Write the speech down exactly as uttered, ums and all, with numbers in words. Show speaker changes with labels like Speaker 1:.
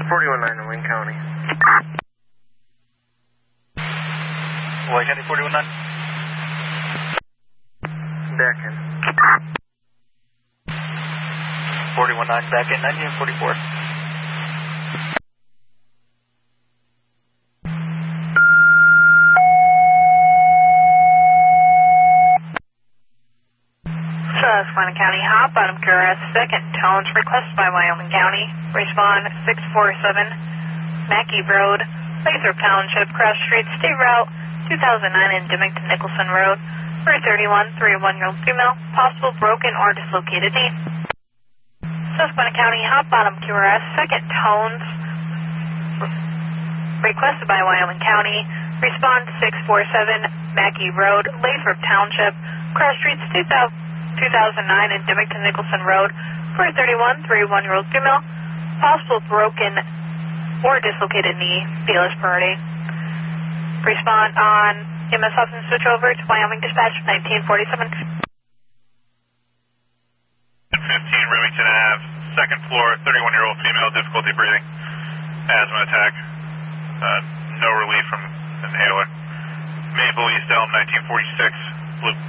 Speaker 1: forty-one nine in Wayne County.
Speaker 2: Wayne County forty-one nine.
Speaker 1: Back in.
Speaker 2: forty-one nine back in, ninety and forty-four.
Speaker 3: Susquehanna County, hot bottom Q R S, second tones requested by Wyoming County. Respond six four seven, Mackey Road, Lathrop Township, Cross Street, State Route two thousand nine in Dimington Nicholson Road, for thirty-one, thirty-one-year-old female, possible broken or dislocated knee. Susquehanna County, hot bottom Q R S, second tones requested by Wyoming County. Respond six four seven, Mackey Road, Lathrop Township, Cross Street, two thousand nine in Dimington Nicholson Road, for thirty-one, thirty-one-year-old female, possible broken or dislocated knee, Fearless priority. Respond on M S Hudson, switch over to Wyoming Dispatch nineteen forty-seven.
Speaker 4: fifteen Remington Ave, second floor, thirty-one-year-old female, difficulty breathing, asthma attack, uh, no relief from inhaler. Maple East Elm, nineteen forty-six, blue.